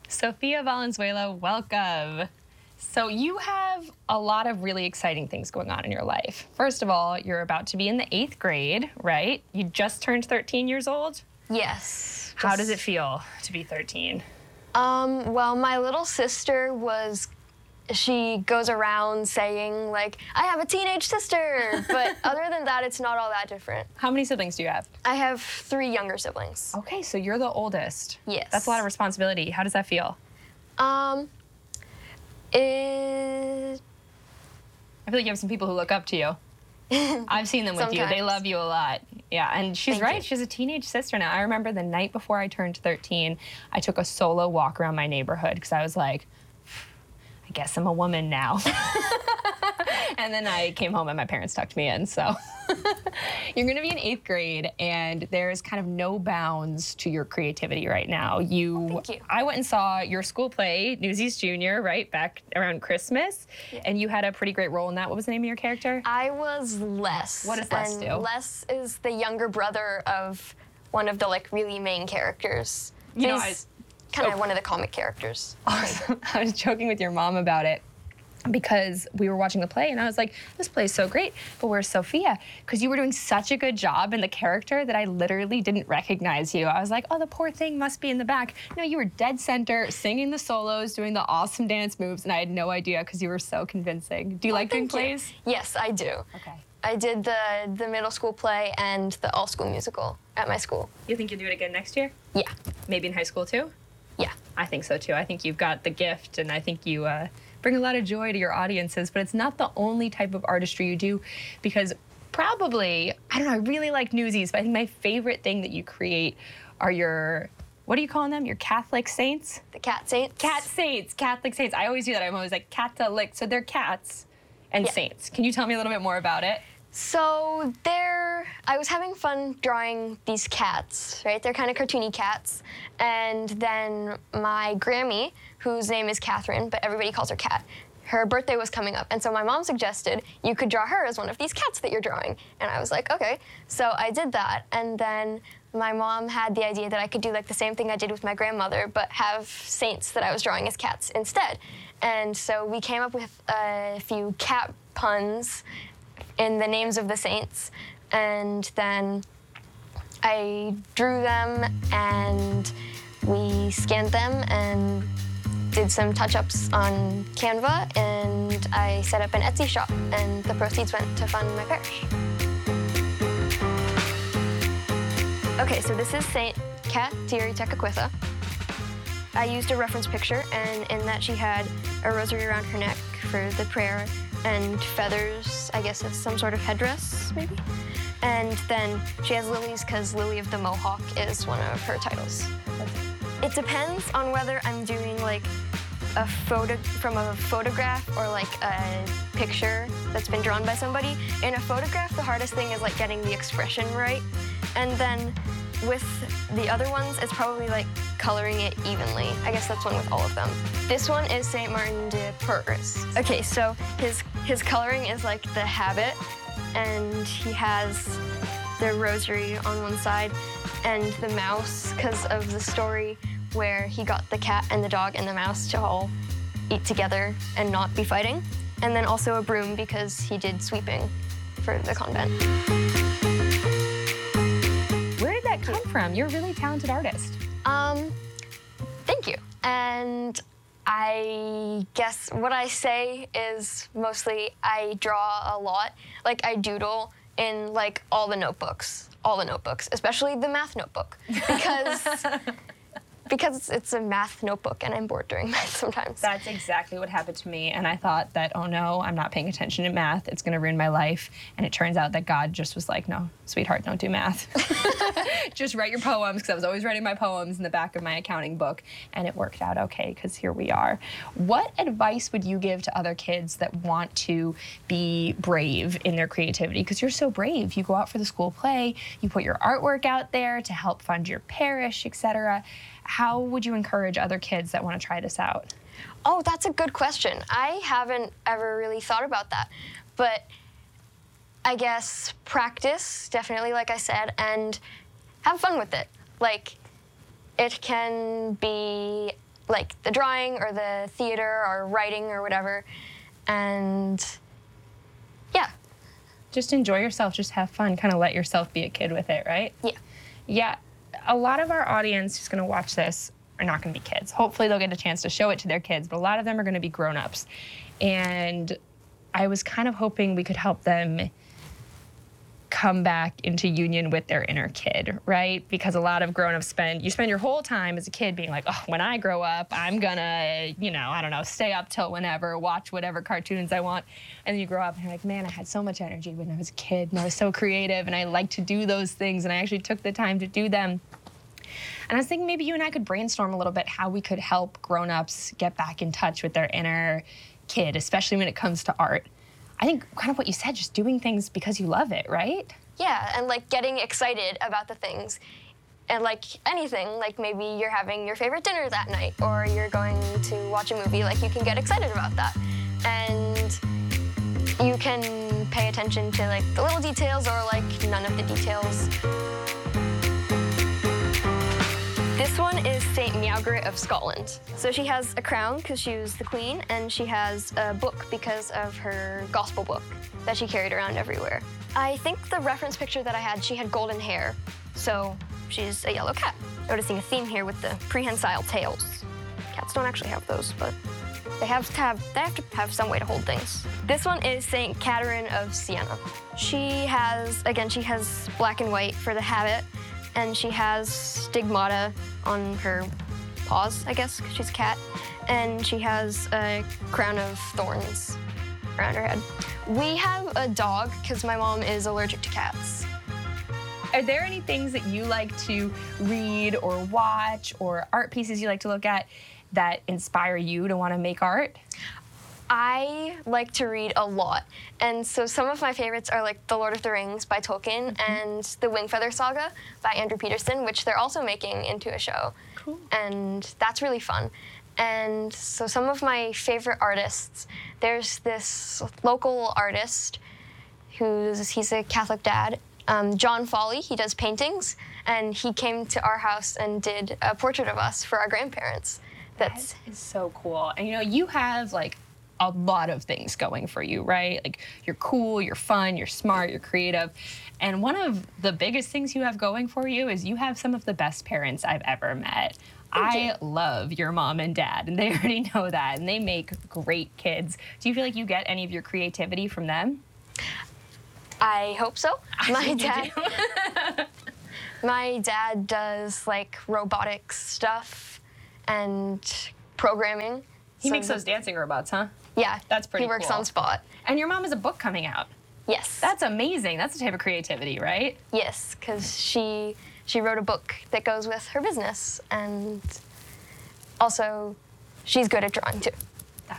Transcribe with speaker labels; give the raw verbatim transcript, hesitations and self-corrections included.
Speaker 1: Sophia Valenzuela, welcome. So you have a lot of really exciting things going on in your life. First of all, you're about to be in the eighth grade, right? You just turned thirteen years old?
Speaker 2: Yes.
Speaker 1: How
Speaker 2: just-
Speaker 1: does it feel to be thirteen?
Speaker 2: Um, well, my little sister was, she goes around saying, like, I have a teenage sister. But other than that, it's not all that different.
Speaker 1: How many siblings do you have?
Speaker 2: I have three younger siblings.
Speaker 1: Okay, so you're the oldest.
Speaker 2: Yes.
Speaker 1: That's a lot of responsibility. How does that feel?
Speaker 2: Um, it...
Speaker 1: I feel like you have some people who look up to you. I've seen them with you. They
Speaker 2: Sometimes.
Speaker 1: love you a lot. Yeah, and she's
Speaker 2: Thank
Speaker 1: right.
Speaker 2: you.
Speaker 1: She has a teenage sister now. I remember the night before I turned thirteen, I took a solo walk around my neighborhood because I was like, I guess I'm a woman now. And then I came home and my parents tucked me in, so. You're gonna be in eighth grade and there's kind of no bounds to your creativity right now. You,
Speaker 2: Oh, thank you.
Speaker 1: I went and saw your school play, Newsies Junior, right, back around Christmas,
Speaker 2: Yeah.
Speaker 1: and you had a pretty great role in that. What was the name of your character?
Speaker 2: I was Les.
Speaker 1: What does Les
Speaker 2: and
Speaker 1: do?
Speaker 2: Les is the younger brother of one of the, like, really main characters.
Speaker 1: You know,
Speaker 2: He's
Speaker 1: I-
Speaker 2: kind of
Speaker 1: oh.
Speaker 2: one of the comic characters.
Speaker 1: Awesome. I was joking with your mom about it because we were watching the play and I was like, this play is so great, but where's Sophia? Because you were doing such a good job in the character that I literally didn't recognize you. I was like, oh, the poor thing must be in the back. No, you were dead center, singing the solos, doing the awesome dance moves, and I had no idea because you were so convincing. Do you like doing
Speaker 2: Thank you.
Speaker 1: plays?
Speaker 2: Yes, I do.
Speaker 1: Okay.
Speaker 2: I did the the middle school play and the all school musical at my school.
Speaker 1: You think you'll do it again next year?
Speaker 2: Yeah,
Speaker 1: Maybe in high school too?
Speaker 2: yeah.
Speaker 1: I think so too. I think you've got the gift and I think you uh, bring a lot of joy to your audiences, but it's not the only type of artistry you do because probably, I don't know, I really like Newsies, but I think my favorite thing that you create are your, what are you calling them? Your Catholic saints?
Speaker 2: The Cat Saints.
Speaker 1: Cat saints, Catholic saints. I always do that. I'm always like, Catholic. So they're cats and
Speaker 2: Yeah.
Speaker 1: saints. Can you tell me a little bit more about it?
Speaker 2: So they're, I was having fun drawing these cats, right? They're kind of cartoony cats. And then my Grammy, whose name is Catherine, but everybody calls her Cat, her birthday was coming up. And so my mom suggested you could draw her as one of these cats that you're drawing. And I was like, okay. So I did that. And then my mom had the idea that I could do like the same thing I did with my grandmother, but have saints that I was drawing as cats instead. And so we came up with a few cat puns in the names of the saints, and then I drew them and we scanned them and did some touch-ups on Canva, and I set up an Etsy shop, and the proceeds went to fund my parish. Okay, so this is Saint Cat Tiri Tekakwitha. I used a reference picture, and in that she had a rosary around her neck for the prayer, and feathers, I guess, as some sort of headdress, maybe. And then she has lilies because Lily of the Mohawk is one of her titles. It depends on whether I'm doing like a photo from a photograph or like a picture that's been drawn by somebody. In a photograph, the hardest thing is like getting the expression right. And then with the other ones, it's probably like coloring it evenly. I guess that's one with all of them. This one is Saint Martin de Porres. Okay, so his his coloring is like the habit, and he has the rosary on one side and the mouse because of the story where he got the cat and the dog and the mouse to all eat together and not be fighting. And then also a broom because he did sweeping for the convent.
Speaker 1: Where did that come from? You're a really talented artist.
Speaker 2: Um, thank you. And I guess what I say is mostly I draw a lot. Like I doodle in like all the notebooks, all the notebooks, especially the math notebook, because because it's a math notebook and I'm bored during math sometimes.
Speaker 1: That's exactly what happened to me, and I thought that, oh no, I'm not paying attention to math, it's gonna ruin my life, and it turns out that God just was like, no, sweetheart, don't do math. Just write your poems, because I was always writing my poems in the back of my accounting book, and it worked out okay, because here we are. What advice would you give to other kids that want to be brave in their creativity? Because you're so brave. You go out for the school play, you put your artwork out there to help fund your parish, et cetera. How would you encourage other kids that want to try this out?
Speaker 2: Oh, that's a good question. I haven't ever really thought about that. But I guess practice, definitely, like I said, and have fun with it. Like, it can be like the drawing or the theater or writing or whatever. And yeah.
Speaker 1: Just enjoy yourself, just have fun, kind of let yourself be a kid with it, right?
Speaker 2: Yeah.
Speaker 1: Yeah, a lot of our audience who's gonna watch this are not gonna be kids. Hopefully they'll get a chance to show it to their kids, but a lot of them are gonna be grown-ups. And I was kind of hoping we could help them come back into union with their inner kid, right? Because a lot of grown-ups spend, you spend your whole time as a kid being like, oh, when I grow up, I'm gonna, you know, I don't know, stay up till whenever, watch whatever cartoons I want. And then you grow up and you're like, man, I had so much energy when I was a kid and I was so creative and I liked to do those things and I actually took the time to do them. And I was thinking maybe you and I could brainstorm a little bit how we could help grown-ups get back in touch with their inner kid, especially when it comes to art. I think kind of what you said, just doing things because you love it, right?
Speaker 2: Yeah, and like getting excited about the things. And like anything, like maybe you're having your favorite dinner that night or you're going to watch a movie, like you can get excited about that. And you can pay attention to like the little details or like none of the details. This one is Saint Meowgrit of Scotland. So she has a crown because she was the queen, and she has a book because of her gospel book that she carried around everywhere. I think the reference picture that I had, she had golden hair, so she's a yellow cat. Noticing a theme here with the prehensile tails. Cats don't actually have those, but they have to have, they have to have some way to hold things. This one is Saint Catherine of Siena. She has, again, she has black and white for the habit, and she has stigmata on her paws, I guess, because she's a cat. And she has a crown of thorns around her head. We have a dog because my mom is allergic to cats.
Speaker 1: Are there any things that you like to read or watch or art pieces you like to look at that inspire you to want to make art?
Speaker 2: I like to read a lot, and so some of my favorites are like The Lord of the Rings by Tolkien mm-hmm. and The Wingfeather Saga by Andrew Peterson, which they're also making into a show. Cool. And that's really fun. And so some of my favorite artists, there's this local artist who's, he's a Catholic dad, um, John Foley. He does paintings, and he came to our house and did a portrait of us for our grandparents. That's
Speaker 1: that is so cool. And you know, you have like a lot of things going for you, right? Like you're cool, you're fun, you're smart, you're creative. And one of the biggest things you have going for you is you have some of the best parents I've ever met. Thank I you. love your mom and dad, and they already know that, and they make great kids. Do you feel like you get any of your creativity from them?
Speaker 2: I hope so. My dad, my dad does like robotics stuff and programming.
Speaker 1: He
Speaker 2: so
Speaker 1: makes those dancing robots, huh?
Speaker 2: Yeah.
Speaker 1: That's pretty
Speaker 2: cool. He works
Speaker 1: cool.
Speaker 2: on spot.
Speaker 1: And your mom has a book coming out.
Speaker 2: Yes.
Speaker 1: That's amazing. That's a type of creativity, right?
Speaker 2: Yes, because she she wrote a book that goes with her business, and also she's good at drawing too.